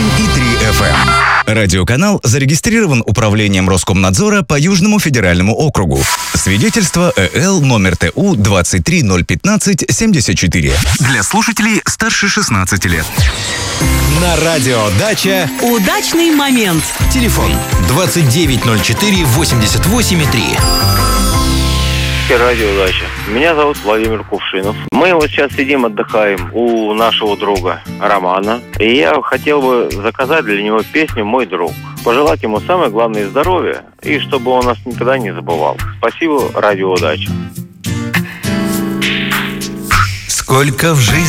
98,3 FM. Радиоканал зарегистрирован Управлением Роскомнадзора по Южному федеральному округу. Свидетельство ЭЛ номер ТУ 2301574. Для слушателей старше 16 лет. На радио «Дача» удачный момент. Телефон 2904-88,3. Радио «Дача». Меня зовут Владимир Кувшинов. Мы вот сейчас сидим, отдыхаем у нашего друга Романа. И я хотел бы заказать для него песню «Мой друг». Пожелать ему самое главное здоровья и чтобы он нас никогда не забывал. Спасибо, радио «Дача». Сколько в жизни